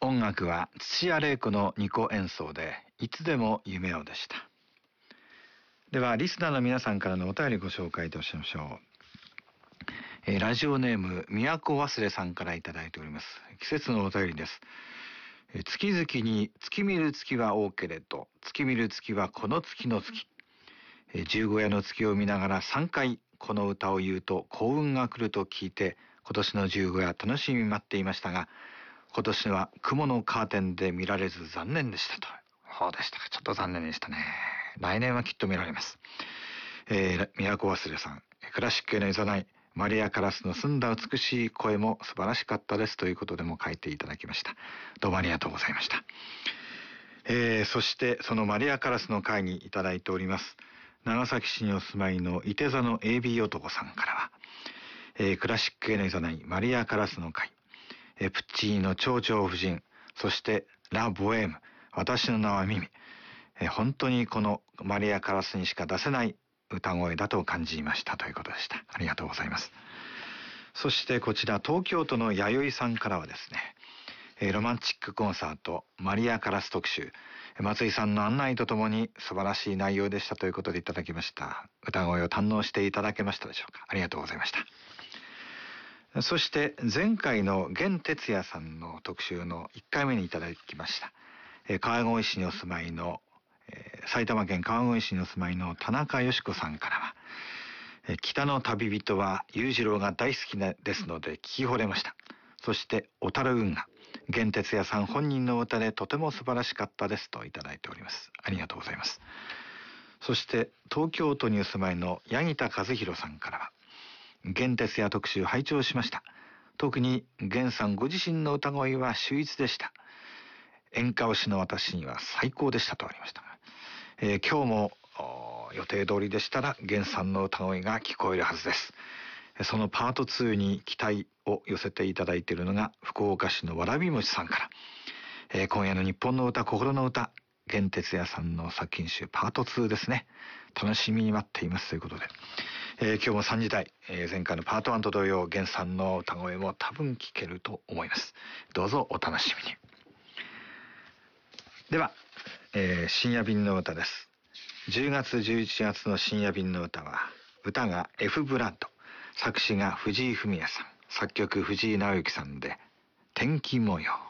音楽は土屋玲子の二胡演奏でいつでも夢をでした。ではリスナーの皆さんからのお便りご紹介いたしましょう。ラジオネーム都忘れさんからいただいております。季節のお便りです。月々に月見る月は多けれど月見る月はこの月の月。十五夜の月を見ながら3回この歌を言うと幸運が来ると聞いて今年の十五夜楽しみに待っていましたが、今年は雲のカーテンで見られず残念でしたと。そうでしたか。ちょっと残念でしたね。来年はきっと見られます。都忘れさん、クラシックへのいざないマリア・カラスの澄んだ美しい声も素晴らしかったですということでも書いていただきました。どうもありがとうございました。そしてそのマリア・カラスの会にいただいております長崎市にお住まいのいて座の AB 男さんからは、クラシックへのいざないマリア・カラスの会、プッチーニの蝶々夫人、そしてラ・ボエーム、私の名はミミ、本当にこのマリア・カラスにしか出せない歌声だと感じましたということでした。ありがとうございます。そしてこちら東京都の弥生さんからはですね、ロマンチックコンサートマリア・カラス特集、松井さんの案内とともに素晴らしい内容でしたということでいただきました。歌声を堪能していただけましたでしょうか。ありがとうございました。そして前回の源哲也さんの特集の1回目にいただきました、川越市にお住まいの、埼玉県川越市にお住まいの田中よし子さんからは、北の旅人は裕次郎が大好きですので聞き惚れました。そして小樽運河、源哲也さん本人の歌でとても素晴らしかったですといただいております。ありがとうございます。そして東京都にお住まいの八木田和弘さんからは、源哲也特集拝聴しました。特に源さんご自身の歌声は秀逸でした。演歌推しの私には最高でしたとありました。今日も予定通りでしたら源さんの歌声が聞こえるはずです。そのパート2に期待を寄せていただいているのが福岡市のわらびもちさんから、今夜の日本の歌、心の歌、源哲也さんの作品集パート2ですね。楽しみに待っていますということで、今日も3時台、前回のパート1と同様源さんの歌声も多分聞けると思います。どうぞお楽しみに。では、深夜便の歌です。10月11月の深夜便の歌は歌が F ブラッド、作詞が藤井フミヤさん、作曲藤井直之さんで天気模様。